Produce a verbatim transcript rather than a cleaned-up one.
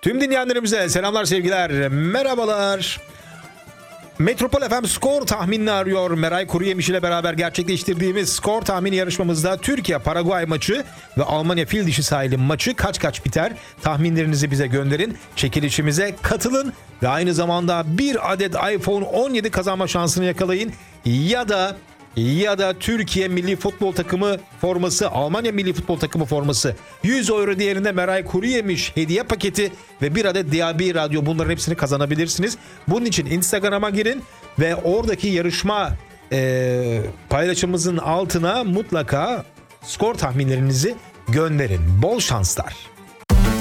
Tüm dinleyenlerimize selamlar, sevgiler, merhabalar. Metropol F M skor tahminini arıyor. Meray Kuruyemiş ile beraber gerçekleştirdiğimiz skor tahmini yarışmamızda Türkiye-Paraguay maçı ve Almanya fil dişi sahili maçı kaç kaç biter? Tahminlerinizi bize gönderin. Çekilişimize katılın ve aynı zamanda bir adet iPhone on yedi kazanma şansını yakalayın. Ya da ya da Türkiye Milli Futbol Takımı forması, Almanya Milli Futbol Takımı forması, yüz euro değerinde Meray Kuruyemiş hediye paketi ve bir adet D A B radyo, bunların hepsini kazanabilirsiniz. Bunun için Instagram'a girin ve oradaki yarışma e, paylaşımımızın altına mutlaka skor tahminlerinizi gönderin. Bol şanslar.